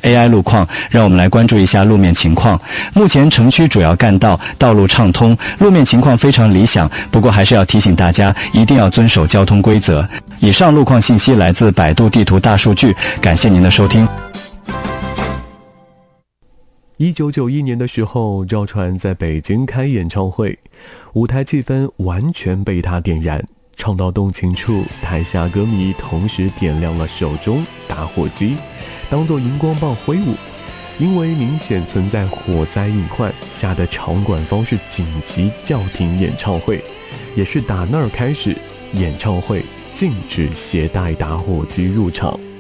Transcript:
AI 路况，让我们来关注一下路面情况。目前城区主要干道道路畅通，路面情况非常理想，不过还是要提醒大家一定要遵守交通规则。以上路况信息来自百度地图大数据，感谢您的收听。 1991年的时候，赵传在北京开演唱会，舞台气氛完全被他点燃，唱到动情处，台下歌迷同时点亮了手中打火机，当作荧光棒挥舞。因为明显存在火灾隐患，吓得场馆方是紧急叫停演唱会，也是打那儿开始，演唱会禁止携带打火机入场。